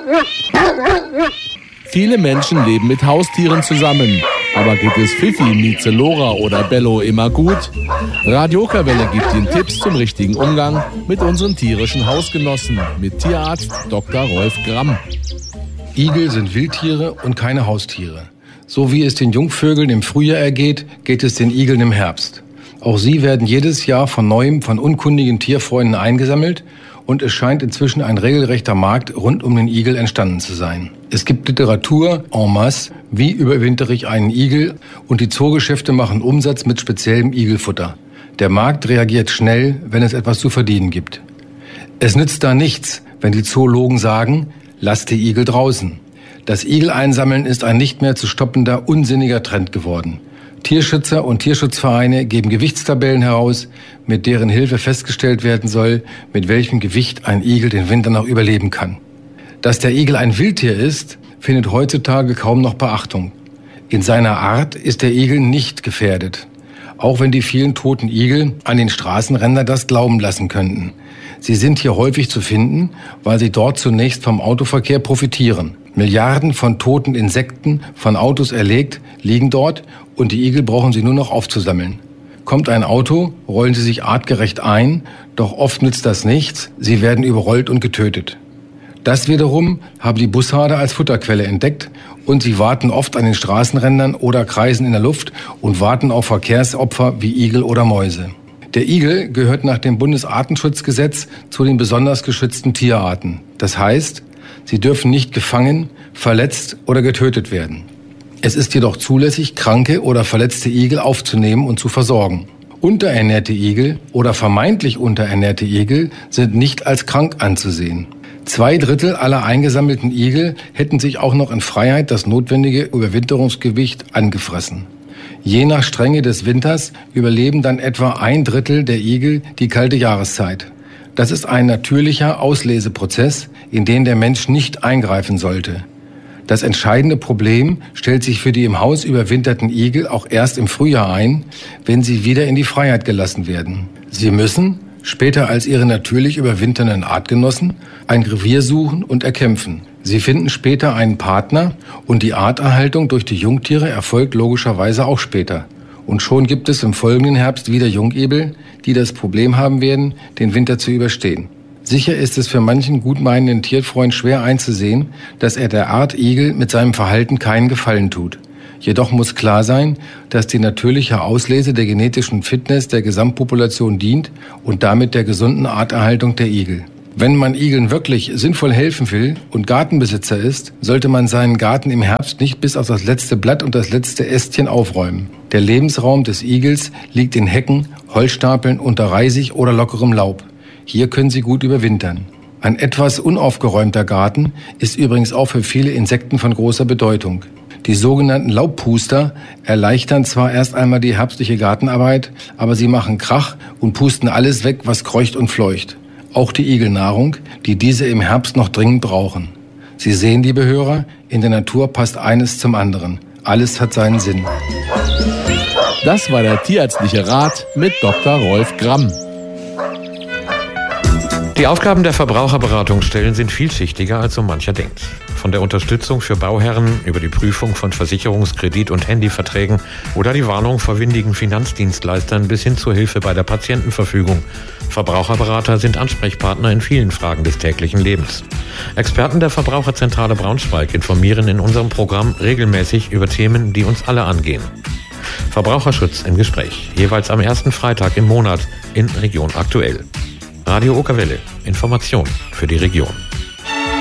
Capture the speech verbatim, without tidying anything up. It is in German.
Viele Menschen leben mit Haustieren zusammen. Aber geht es Fifi, Mieze, Lora oder Bello immer gut? Radio Okerwelle gibt Ihnen Tipps zum richtigen Umgang mit unseren tierischen Hausgenossen. Mit Tierarzt Doktor Rolf Gramm. Igel sind Wildtiere und keine Haustiere. So wie es den Jungvögeln im Frühjahr ergeht, geht es den Igeln im Herbst. Auch sie werden jedes Jahr von Neuem von unkundigen Tierfreunden eingesammelt und es scheint inzwischen ein regelrechter Markt rund um den Igel entstanden zu sein. Es gibt Literatur en masse, wie überwintere ich einen Igel, und die Zoogeschäfte machen Umsatz mit speziellem Igelfutter. Der Markt reagiert schnell, wenn es etwas zu verdienen gibt. Es nützt da nichts, wenn die Zoologen sagen, lasst die Igel draußen. Das Igel-Einsammeln ist ein nicht mehr zu stoppender, unsinniger Trend geworden. Tierschützer und Tierschutzvereine geben Gewichtstabellen heraus, mit deren Hilfe festgestellt werden soll, mit welchem Gewicht ein Igel den Winter noch überleben kann. Dass der Igel ein Wildtier ist, findet heutzutage kaum noch Beachtung. In seiner Art ist der Igel nicht gefährdet, auch wenn die vielen toten Igel an den Straßenrändern das glauben lassen könnten. Sie sind hier häufig zu finden, weil sie dort zunächst vom Autoverkehr profitieren. Milliarden von toten Insekten, von Autos erlegt, liegen dort und die Igel brauchen sie nur noch aufzusammeln. Kommt ein Auto, rollen sie sich artgerecht ein, doch oft nützt das nichts, sie werden überrollt und getötet. Das wiederum haben die Bussarde als Futterquelle entdeckt und sie warten oft an den Straßenrändern oder kreisen in der Luft und warten auf Verkehrsopfer wie Igel oder Mäuse. Der Igel gehört nach dem Bundesartenschutzgesetz zu den besonders geschützten Tierarten. Das heißt, sie dürfen nicht gefangen, verletzt oder getötet werden. Es ist jedoch zulässig, kranke oder verletzte Igel aufzunehmen und zu versorgen. Unterernährte Igel oder vermeintlich unterernährte Igel sind nicht als krank anzusehen. Zwei Drittel aller eingesammelten Igel hätten sich auch noch in Freiheit das notwendige Überwinterungsgewicht angefressen. Je nach Strenge des Winters überleben dann etwa ein Drittel der Igel die kalte Jahreszeit. Das ist ein natürlicher Ausleseprozess, in den der Mensch nicht eingreifen sollte. Das entscheidende Problem stellt sich für die im Haus überwinterten Igel auch erst im Frühjahr ein, wenn sie wieder in die Freiheit gelassen werden. Sie müssen, später als ihre natürlich überwinternden Artgenossen, ein Revier suchen und erkämpfen. Sie finden später einen Partner und die Arterhaltung durch die Jungtiere erfolgt logischerweise auch später. Und schon gibt es im folgenden Herbst wieder Jungigel, die das Problem haben werden, den Winter zu überstehen. Sicher ist es für manchen gutmeinenden Tierfreund schwer einzusehen, dass er der Art Igel mit seinem Verhalten keinen Gefallen tut. Jedoch muss klar sein, dass die natürliche Auslese der genetischen Fitness der Gesamtpopulation dient und damit der gesunden Arterhaltung der Igel. Wenn man Igeln wirklich sinnvoll helfen will und Gartenbesitzer ist, sollte man seinen Garten im Herbst nicht bis auf das letzte Blatt und das letzte Ästchen aufräumen. Der Lebensraum des Igels liegt in Hecken, Holzstapeln, unter Reisig oder lockerem Laub. Hier können sie gut überwintern. Ein etwas unaufgeräumter Garten ist übrigens auch für viele Insekten von großer Bedeutung. Die sogenannten Laubpuster erleichtern zwar erst einmal die herbstliche Gartenarbeit, aber sie machen Krach und pusten alles weg, was kreucht und fleucht. Auch die Igelnahrung, die diese im Herbst noch dringend brauchen. Sie sehen, liebe Hörer, in der Natur passt eines zum anderen. Alles hat seinen Sinn. Das war der tierärztliche Rat mit Doktor Rolf Gramm. Die Aufgaben der Verbraucherberatungsstellen sind vielschichtiger, als so mancher denkt. Von der Unterstützung für Bauherren über die Prüfung von Versicherungs-, Kredit- und Handyverträgen oder die Warnung vor windigen Finanzdienstleistern bis hin zur Hilfe bei der Patientenverfügung. Verbraucherberater sind Ansprechpartner in vielen Fragen des täglichen Lebens. Experten der Verbraucherzentrale Braunschweig informieren in unserem Programm regelmäßig über Themen, die uns alle angehen. Verbraucherschutz im Gespräch, jeweils am ersten Freitag im Monat in Region Aktuell. Radio Okerwelle, Information für die Region.